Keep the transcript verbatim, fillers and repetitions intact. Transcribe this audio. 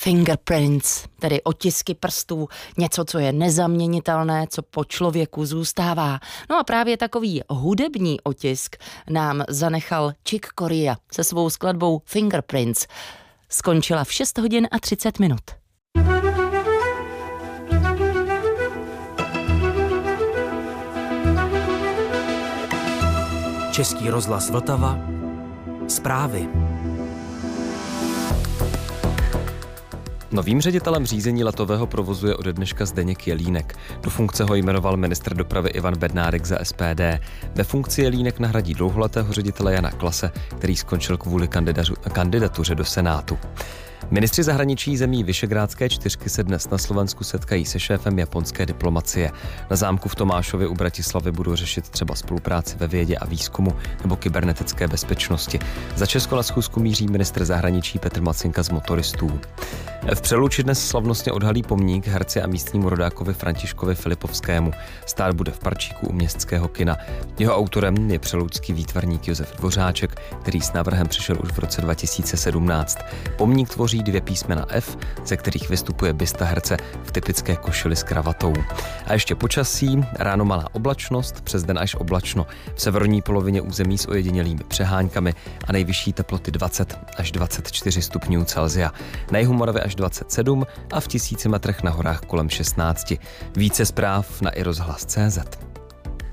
fingerprints, tedy otisky prstů, něco, co je nezaměnitelné, co po člověku zůstává. No a právě takový hudební otisk nám zanechal Chick Corea se svou skladbou Fingerprints. Skončila v šest hodin a třicet minut. Český rozhlas Vltava. Zprávy. Novým ředitelem řízení letového provozu je ode dneška Zdeněk Jelínek. Do funkce ho jmenoval ministr dopravy Ivan Bednárik za S P D. Ve funkci Jelínek nahradí dlouholetého ředitele Jana Klase, který skončil kvůli kandidatuře do Senátu. Ministři zahraničí zemí Visegrádské čtyřky se dnes na Slovensku setkají se šéfem japonské diplomacie. Na zámku v Tomášově u Bratislavy budou řešit třeba spolupráci ve vědě a výzkumu nebo kybernetické bezpečnosti. Za Česko na schůzku míří ministr zahraničí Petr Macinka z Motoristů. V Přelouči dnes slavnostně odhalí pomník herci a místnímu rodákovi Františkovi Filipovskému. Stát bude v parčíku u Městského kina. Jeho autorem je přeloučský výtvarník Josef Dvořáček, který s návrhem přišel už v roce dva tisíce sedmnáct. Pomník tvoří dvě písmena F, ze kterých vystupuje bysta herce v typické košili s kravatou. A ještě počasí, ráno malá oblačnost, přes den až oblačno. V severní polovině území s ojedinělými přeháňkami a nejvyšší teploty dvacet až dvacet čtyři stupňů Celsia. Na jihu Moravy až dvacet sedm a v tisíci metrech na horách kolem šestnáct. Více zpráv na i rozhlas tečka cé zet.